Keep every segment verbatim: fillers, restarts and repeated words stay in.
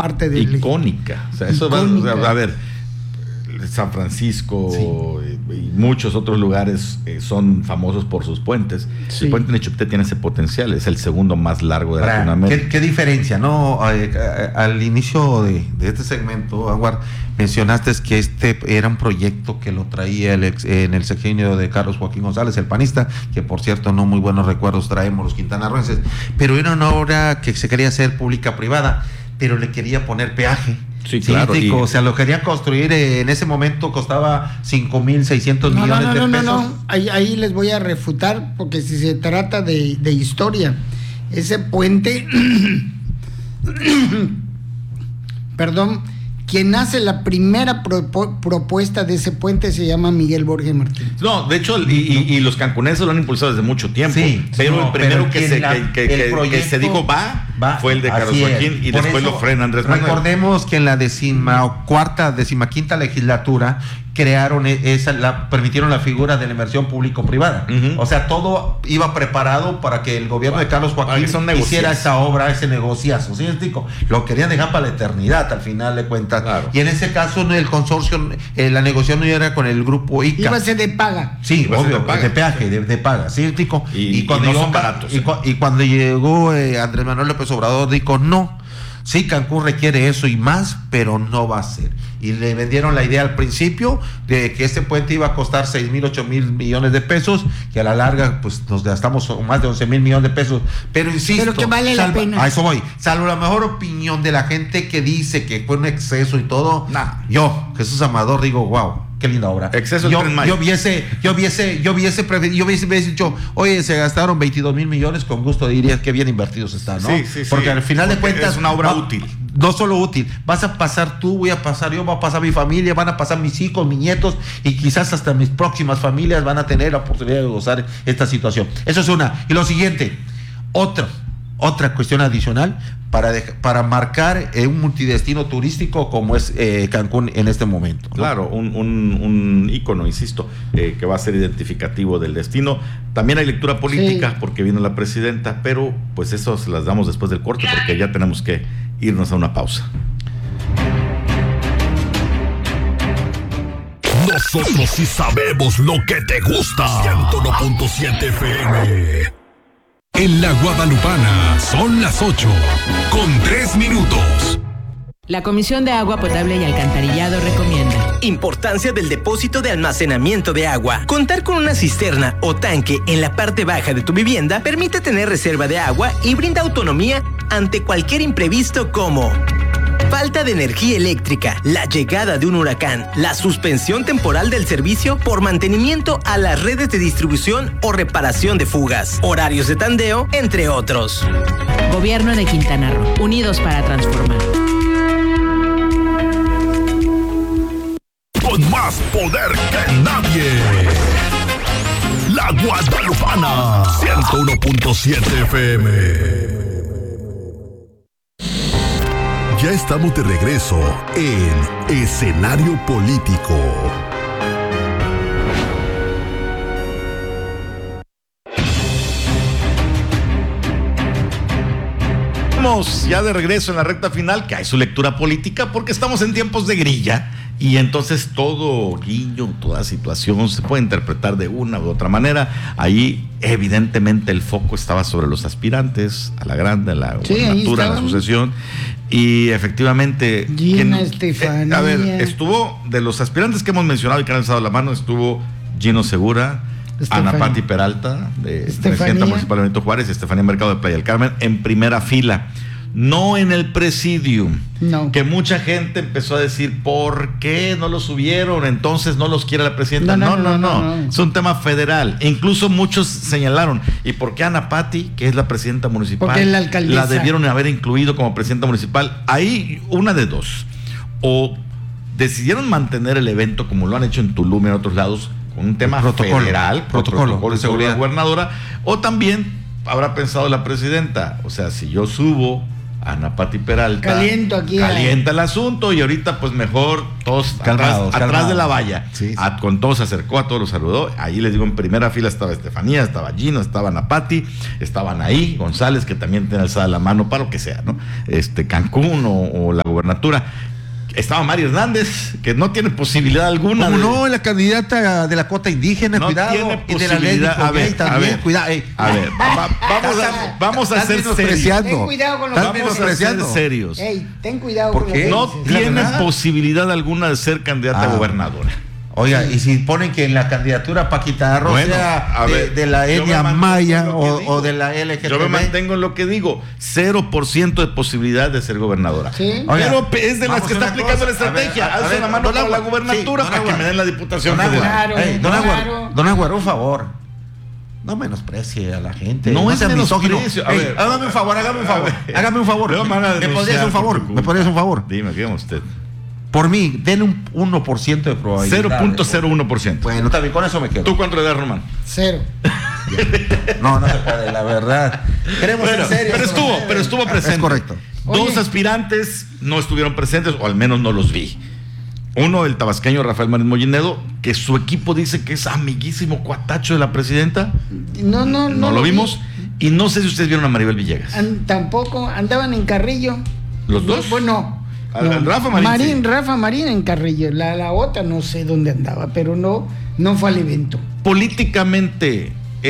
parte de icónica. O sea, eso icónica. Va a ver, San Francisco sí. y, y muchos otros lugares eh, son famosos por sus puentes. Sí. El puente de Nechupté tiene ese potencial, es el segundo más largo de Para, Latinoamérica. ¿Qué, qué diferencia, no? Eh, eh, al inicio de, de este segmento, Aguar, mencionaste que este era un proyecto que lo traía el ex, en el sexenio de Carlos Joaquín González, el panista, que por cierto no muy buenos recuerdos traemos los quintanarroenses, pero era una obra que se quería hacer pública-privada, pero le quería poner peaje. Sí, claro. Sí, y... O sea, lo querían construir, eh, en ese momento costaba cinco mil seiscientos no, millones no, no, de no, pesos. No, no, ahí, ahí les voy a refutar, porque si se trata de, de historia, ese puente, perdón, quien hace la primera pro, propuesta de ese puente se llama Miguel Borges Martínez. No, de hecho, y, y, y los cancunenses lo han impulsado desde mucho tiempo. Sí, pero no, el primero pero que, se, la, que, que, que, que se dijo va, va fue el de Carlos Joaquín, y Por después eso, lo frena Andrés Manuel. Recordemos que en la decima cuarta, decimaquinta legislatura crearon esa, la, permitieron la figura de la inversión público-privada. Uh-huh. O sea, todo iba preparado para que el gobierno para, de Carlos Joaquín hiciera esa obra, ese negociazo. ¿Sí me explico? Lo querían dejar para la eternidad, al final de cuentas. Claro. Y en ese caso, el consorcio, eh, la negociación no era con el grupo I C A. Iba a ser de paga. Sí, obvio, de, paga. de peaje, de, de paga. ¿Sí me explico? Y, y, cuando, y no llegó, son baratos, y, cu- y cuando llegó eh, Andrés Manuel López Obrador, dijo no. Sí, Cancún requiere eso y más, pero no va a ser. Y le vendieron la idea al principio de que este puente iba a costar seis mil, ocho mil millones de pesos, que a la larga pues nos gastamos más de once mil millones de pesos. Pero insisto, pero que vale salva, la pena. A eso voy. Salvo la mejor opinión de la gente que dice que fue un exceso y todo. Nah, yo, Jesús Amador, digo, wow. Qué linda obra. Exceso yo, el yo viese, yo viese, yo viese, yo viese, hubiese dicho, oye, se gastaron veintidós mil millones, con gusto diría que bien invertidos están, ¿no? Sí, sí, porque sí. al final porque de cuentas es una obra no, útil. No solo útil, vas a pasar tú, voy a pasar yo, va a pasar mi familia, van a pasar mis hijos, mis nietos, y quizás hasta mis próximas familias van a tener la oportunidad de gozar esta situación. Eso es una. Y lo siguiente, otra, otra cuestión adicional para, de, para marcar eh, un multidestino turístico como es eh, Cancún en este momento, ¿no? Claro, un, un, un ícono, insisto, eh, que va a ser identificativo del destino. También hay lectura política, sí, porque vino la presidenta, pero pues eso se las damos después del corte, porque ya tenemos que irnos a una pausa. Nosotros sí sabemos lo que te gusta. ciento uno punto siete F M. En la Guadalupana son las ocho, con tres minutos. La Comisión de Agua Potable y Alcantarillado recomienda: importancia del depósito de almacenamiento de agua. Contar con una cisterna o tanque en la parte baja de tu vivienda permite tener reserva de agua y brinda autonomía ante cualquier imprevisto como falta de energía eléctrica, la llegada de un huracán, la suspensión temporal del servicio por mantenimiento a las redes de distribución o reparación de fugas, horarios de tandeo, entre otros. Gobierno de Quintana Roo, unidos para transformar. Con más poder que nadie. La Guadalupana, ciento uno punto siete F M. Ya estamos de regreso en Escenario Político. Estamos ya de regreso en la recta final, que hay su lectura política, porque estamos en tiempos de grilla. Y entonces todo guiño, toda situación se puede interpretar de una u otra manera. Ahí evidentemente el foco estaba sobre los aspirantes a la grande, a la sí, gubernatura, a la sucesión. Y efectivamente Gina quien, Estefanía. Eh, a ver, estuvo de los aspirantes que hemos mencionado y que han alzado la mano, estuvo Gino Segura, Estefanía. Ana Pati Peralta, de presidenta municipal de Benito Juárez, y Estefanía Mercado de Playa del Carmen, en primera fila. No en el presidium, no. Que mucha gente empezó a decir, ¿por qué no los subieron? Entonces no los quiere la presidenta. No, no, no, no, no, no. no. Es un tema federal. E incluso muchos señalaron, ¿y por qué Ana Pati, que es la presidenta municipal, porque es la alcaldesa, la debieron haber incluido como presidenta municipal? Ahí una de dos. O decidieron mantener el evento como lo han hecho en Tulum y en otros lados, con un tema protocolo, federal, protocolo, protocolo de seguridad de la gobernadora, o también habrá pensado la presidenta, o sea, si yo subo Ana Pati Peralta, Caliento aquí calienta a... el asunto, y ahorita pues mejor todos calmados, atrás, atrás de la valla, sí, sí. A, con todos se acercó, a todos los saludó. Ahí les digo, en primera fila estaba Estefanía, estaba Gino, estaba Ana Pati, estaban ahí González, que también tiene alzada la mano para lo que sea, ¿no? Este Cancún o, o la gobernatura. Estaba Mari Hernández, que no tiene posibilidad alguna. ¿Cómo de, no? La candidata de la cuota indígena, no cuidado. tiene Y de la ley posibilidad. A ver, también, a ver, cuidado. Ey. a ver, va- vamos a, vamos a Estás ser serios. menospreciando. Ten cuidado con lo que Estás Vamos a ser menospreciando. serios. Ey, ten cuidado ¿Por con lo qué? que No dices. ¿La tiene verdad? posibilidad alguna de ser candidata Ah. a gobernadora. Oiga, y si ponen que en la candidatura Paquita Arroz Bueno, sea a de, ver, de la yo me etnia mantengo maya en lo que o, digo. o de la L G T B. Yo me mantengo en lo que digo, cero por ciento de posibilidad de ser gobernadora. Sí. Oiga, Pero pe- es de las vamos que a está una aplicando cosa. la estrategia. A ver, a- a Alza ver, la mano don para la Agua. gubernatura Sí, para don que Agua. me den la diputación Don Agua, federal. Claro, ey, don claro. Agua, don Agua, un favor. No menosprecie a la gente. No es sea misógino. menosprecio. A Ey, ver, hágame un favor, hágame un favor. a ver. Hágame un favor. Luego me van a ¿Me podrías denunciar hacer un favor? por tu ¿Me podrías hacer un favor? Dime, dígame usted. Por mí, denle un uno por ciento de probabilidad. cero punto cero uno por ciento. Bueno, también con eso me quedo. ¿Tú cuánto le das, Román? Cero. No, no se puede, la verdad. Queremos Bueno, ser serios. pero estuvo, pero estuvo presente. Es correcto. Dos Oye. aspirantes no estuvieron presentes, o al menos no los vi. Uno, el tabasqueño Rafael Marín Mollinedo, que su equipo dice que es amiguísimo cuatacho de la presidenta. No, no, no. No lo vi. vimos. Y no sé si ustedes vieron a Maribel Villegas. An- tampoco andaban en Carrillo. ¿Los dos? Bueno, Al- no. al Rafa Marín, sí. Rafa Marín en Carrillo. La, la otra no sé dónde andaba, pero no, no fue al evento. Políticamente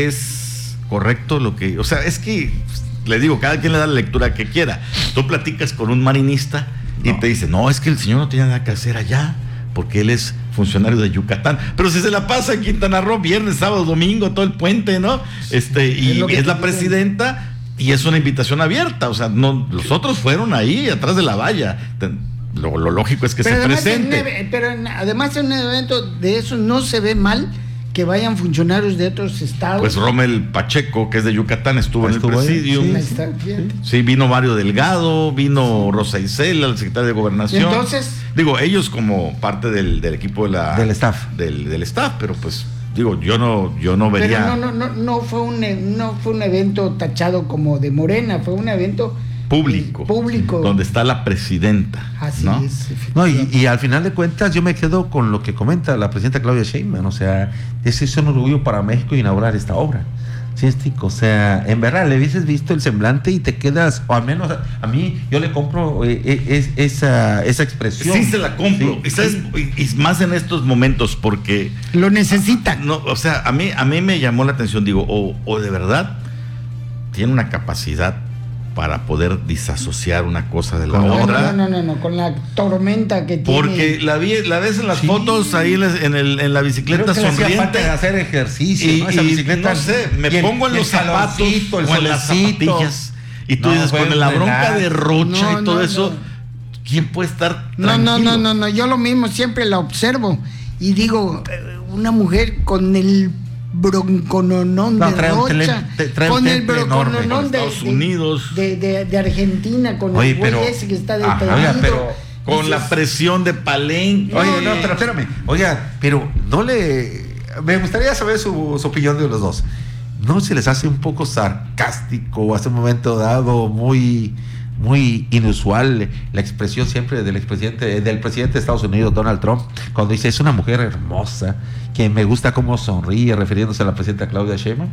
es correcto lo que. O sea, es que le digo, cada quien le da la lectura que quiera. Tú platicas con un marinista y No. te dice, no, es que el señor no tiene nada que hacer allá, porque él es funcionario de Yucatán. Pero si se la pasa en Quintana Roo, viernes, sábado, domingo, todo el puente, ¿no? Este, y Es lo que es te la digo. presidenta. Y es una invitación abierta, o sea, no, los otros fueron ahí, atrás de la valla. Ten- Lo, lo lógico es que Pero se además, en un presente. eve- pero en- además en un evento de eso no se ve mal que vayan funcionarios de otros estados. Pues Rommel Pacheco, que es de Yucatán, estuvo, Estuvo en el ahí, presidium. Ahí está, fíjate. Sí, vino Mario Delgado, vino Rosa Isela, el secretario de Gobernación. Y entonces- Digo, ellos como parte del, del equipo de la, Del staff. Del, del staff, pero pues, digo, yo no, yo no vería. Pero no, no, no, no fue un e- no fue un evento tachado como de Morena, fue un evento Público. Público. Donde está la presidenta. Así ¿no? es. No, y, efectivamente. y al final de cuentas yo me quedo con lo que comenta la presidenta Claudia Sheinbaum, o sea, ese es un orgullo para México inaugurar esta obra. Sí, Stick, o sea, en verdad le hubieses visto el semblante y te quedas, o al menos a, a mí yo le compro eh, eh, es- esa, esa expresión. Sí, se la compro. Sí, Y, ¿sabes? sí. Y- y más en estos momentos, porque Lo necesitan. no, o sea, a mí, a mí me llamó la atención, digo, o, o de verdad tiene una capacidad para poder disasociar una cosa de la Con la No, otra. no, no, no, no, con la tormenta que tiene. Porque la vi, la ves en las Sí. fotos ahí en, la- en el- en la bicicleta Creo que le hacía falta sonriente. de hacer ejercicio, Y, ¿no? Esa y bicicleta. no sé, me y el- pongo en y el los zapatos calorcito, el o en las solecito. zapatillas. Y tú No, dices, fue con la un bronca relax. de Rocha No, y todo no, eso, no. ¿quién puede estar No, no, tranquilo? no, no, no, yo lo mismo siempre la observo y digo, eh, una mujer con el broncononón No, de trae un Rocha, tele- te- trae un con el temple enorme. broncononón de, Con Estados de- Unidos. de, de- de Argentina, con Oye, el güey pero- ese que está Ajá, detenido. oiga, pero Con Dices, la presión de Palenque. Oye, no, pero espérame. Oiga, pero no le. Me gustaría saber su, su opinión de los dos. ¿No se les hace un poco sarcástico hace un momento dado, muy, muy inusual la expresión siempre del expresidente, del presidente de Estados Unidos, Donald Trump, cuando dice es una mujer hermosa, que me gusta cómo sonríe, refiriéndose a la presidenta Claudia Sheinbaum?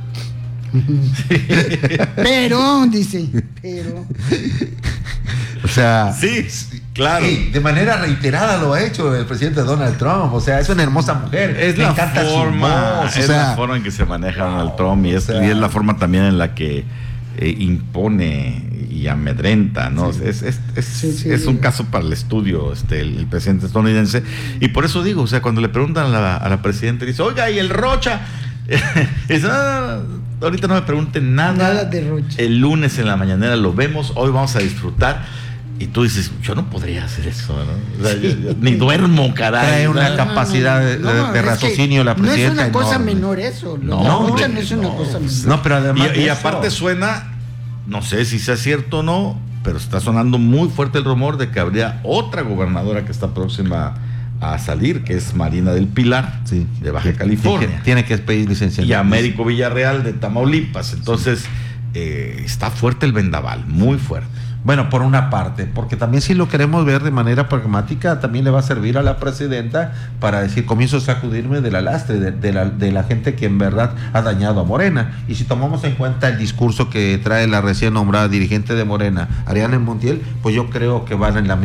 Pero, dice, pero. O sea, Sí, claro. sí, de manera reiterada lo ha hecho el presidente Donald Trump. O sea, es una hermosa mujer. Es Me la encanta su forma, voz, o es sea, la forma en que se maneja Donald Trump y es, o sea, y es la forma también en la que eh, impone y amedrenta, ¿no? Sí. Es, es, es, Sí, sí. es un caso para el estudio, este, el, el presidente estadounidense. Y por eso digo, o sea, cuando le preguntan a la, a la presidenta, dice, oiga, ¿y el Rocha? Dice, "Ah, ahorita no me pregunten nada. Nada de Rocha. El lunes en la mañanera lo vemos, hoy vamos a disfrutar. Y tú dices, yo no podría hacer eso, ¿no? O sea, yo- yo ni duermo, caray. Trae una ¿no? capacidad de- de es que raciocinio la No es presidenta una cosa enorme. menor eso. Lo No, de hombre, Rocha no es una no, cosa pues, menor. No, pero además. Y, y de aparte eso- suena, no sé si sea cierto o no, pero está sonando muy fuerte el rumor de que habría otra gobernadora que está próxima a salir, que es Marina del Pilar, Sí. de Baja Que- California, que Tiene que pedir licencia. y Américo Villarreal de Tamaulipas. Entonces, eh, está fuerte el vendaval, muy fuerte. Bueno, por una parte, porque también si lo queremos ver de manera pragmática, también le va a servir a la presidenta para decir, comienzo a sacudirme de la lastre, de, de la, de la gente que en verdad ha dañado a Morena. Y si tomamos en cuenta el discurso que trae la recién nombrada dirigente de Morena, Ariana Montiel, pues yo creo que van en la